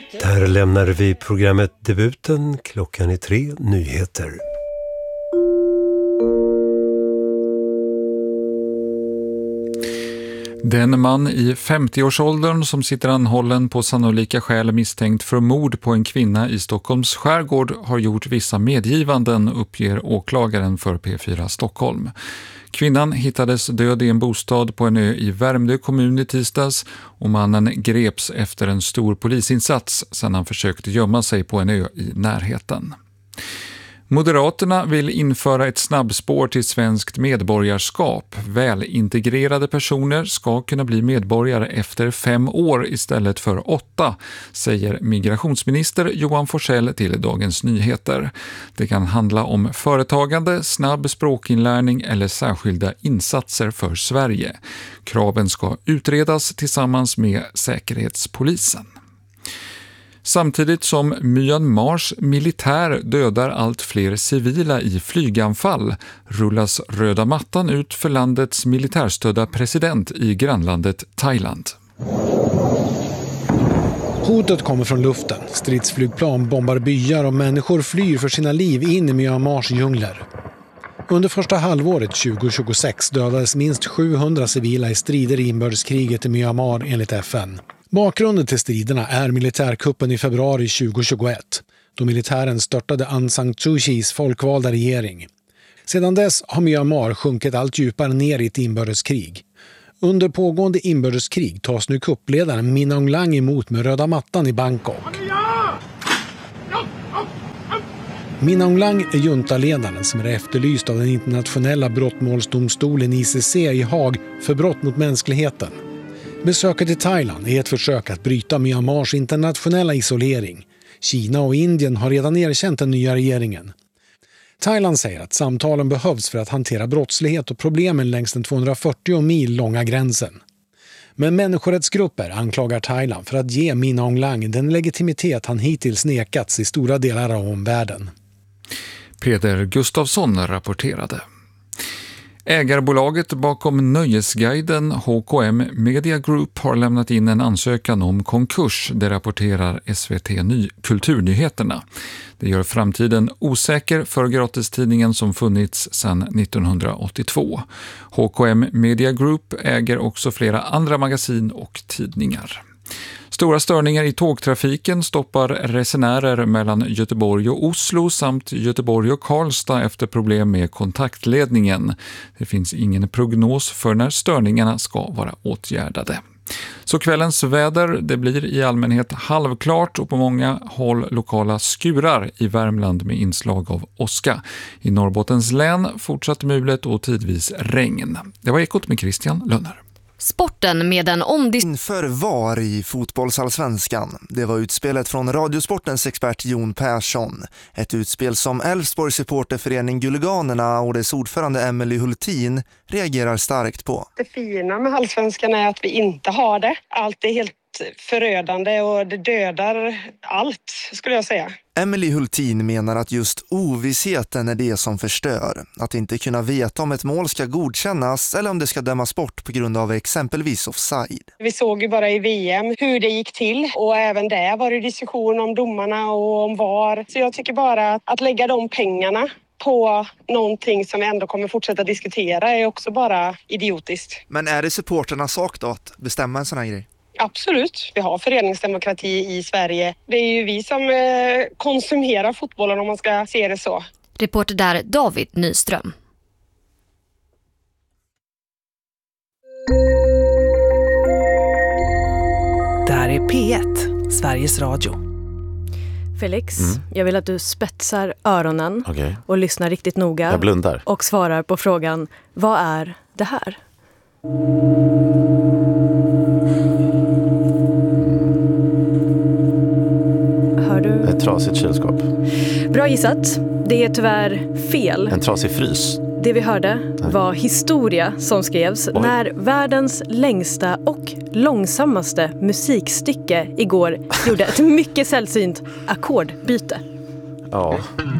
Där lämnar vi programmet Debuten. Klockan är 3, nyheter. Den man i 50-årsåldern som sitter anhållen på sannolika skäl misstänkt för mord på en kvinna i Stockholms skärgård har gjort vissa medgivanden, uppger åklagaren för P4 Stockholm. Kvinnan hittades död i en bostad på en ö i Värmdö kommun i tisdags och mannen greps efter en stor polisinsats sedan han försökte gömma sig på en ö i närheten. Moderaterna vill införa ett snabbspår till svenskt medborgarskap. Välintegrerade personer ska kunna bli medborgare efter 5 år istället för 8, säger migrationsminister Johan Forssell till Dagens Nyheter. Det kan handla om företagande, snabb språkinlärning eller särskilda insatser för Sverige. Kraven ska utredas tillsammans med Säkerhetspolisen. Samtidigt som Myanmars militär dödar allt fler civila i flyganfall rullas röda mattan ut för landets militärstödda president i grannlandet Thailand. Hotet kommer från luften. Stridsflygplan bombar byar och människor flyr för sina liv in i Myanmars djungler. Under första halvåret 2026 dödades minst 700 civila i strider i inbördeskriget i Myanmar enligt FN. Bakgrunden till striderna är militärkuppen i februari 2021, då militären störtade Aung San Suu Kyis folkvalda regering. Sedan dess har Myanmar sjunkit allt djupare ner i ett inbördeskrig. Under pågående inbördeskrig tas nu kuppledaren Min Aung Hlaing emot med röda mattan i Bangkok. Min Aung Hlaing är juntaledaren som är efterlyst av den internationella brottmålsdomstolen ICC i Haag för brott mot mänskligheten. Besöket i Thailand är ett försök att bryta Myanmars internationella isolering. Kina och Indien har redan erkänt den nya regeringen. Thailand säger att samtalen behövs för att hantera brottslighet och problemen längs den 240 mil långa gränsen. Men människorättsgrupper anklagar Thailand för att ge Min Aung Hlaing den legitimitet han hittills nekats i stora delar av omvärlden. Peder Gustafsson rapporterade. Ägarbolaget bakom Nöjesguiden HKM Media Group har lämnat in en ansökan om konkurs, det rapporterar SVT Kulturnyheterna. Det gör framtiden osäker för gratistidningen som funnits sedan 1982. HKM Media Group äger också flera andra magasin och tidningar. Stora störningar i tågtrafiken stoppar resenärer mellan Göteborg och Oslo samt Göteborg och Karlstad efter problem med kontaktledningen. Det finns ingen prognos för när störningarna ska vara åtgärdade. Så kvällens väder, det blir i allmänhet halvklart och på många håll lokala skurar i Värmland med inslag av åska. I Norrbottens län fortsatt mulet och tidvis regn. Det var Ekot med Christian Lönner. Sporten med en inför VAR i fotbollsallsvenskan. Det var utspelet från Radiosportens expert Jon Persson. Ett utspel som Elfsborgs supporterförening Gulliganerna och dess ordförande Emily Hultin reagerar starkt på. Det fina med allsvenskan är att vi inte har det. Allt är helt förödande och det dödar allt, skulle jag säga. Emily Hultin menar att just ovissheten är det som förstör. Att inte kunna veta om ett mål ska godkännas eller om det ska dömas bort på grund av exempelvis offside. Vi såg ju bara i VM hur det gick till och även där var det diskussion om domarna och om VAR. Så jag tycker bara att lägga de pengarna på någonting som vi ändå kommer fortsätta diskutera är också bara idiotiskt. Men är det supporternas sak då att bestämma en sån här grej? Absolut. Vi har föreningsdemokrati i Sverige. Det är ju vi som konsumerar fotbollen om man ska se det så. Reporter där David Nyström. Där är P1, Sveriges Radio. Felix, jag vill att du spetsar öronen och lyssnar riktigt noga. Jag blundar. Och svarar på frågan, vad är det här? Hör du? Ett trasigt kylskåp. Bra gissat. Det är tyvärr fel. En trasig frys. Det vi hörde var historia som skrevs när världens längsta och långsammaste musikstycke igår gjorde ett mycket sällsynt ackordbyte. Ja,